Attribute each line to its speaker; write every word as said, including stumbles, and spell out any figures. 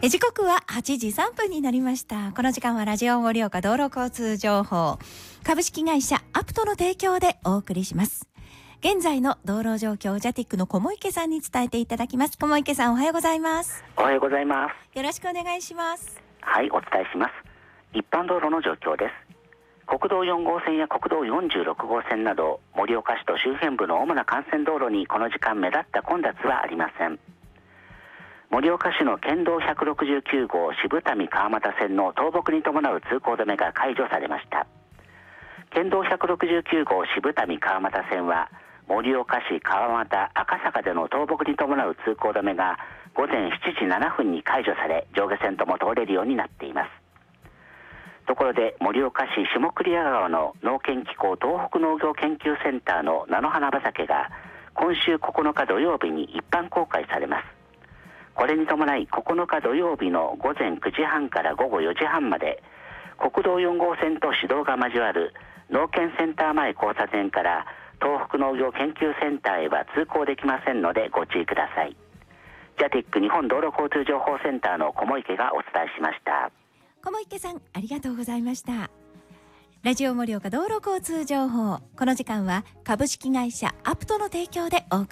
Speaker 1: え時刻ははちじさんぷんになりました。この時間はラジオ盛岡道路交通情報、株式会社アプトの提供でお送りします。現在の道路状況、ジャティックの小池さんに伝えていただきます。小池さん、おはようございます。
Speaker 2: おはようございます。
Speaker 1: よろしくお願いします。
Speaker 2: はい、お伝えします。一般道路の状況です。国道よん号線や国道よんじゅうろく号線など盛岡市と周辺部の主な幹線道路にこの時間目立った混雑はありません。盛岡市の県道ひゃくろくじゅうきゅう号渋谷川俣線の倒木に伴う通行止めが解除されました。県道ひゃくろくじゅうきゅう号渋谷川俣線は盛岡市川俣赤坂での倒木に伴う通行止めが午前しちじななふんに解除され、上下線とも通れるようになっています。ところで盛岡市下栗屋川の農研機構東北農業研究センターの菜の花畑が今週ここのか土曜日に一般公開されます。これに伴いここのか土曜日の午前くじはんから午後よじはんまで国道よん号線と市道が交わる農研センター前交差点から東北農業研究センターへは通行できませんのでご注意ください。ジャティック日本道路交通情報センターの小池がお伝えしました。
Speaker 1: 小池さん、ありがとうございました。ラジオ盛岡道路交通情報、この時間は株式会社アプトの提供でお送り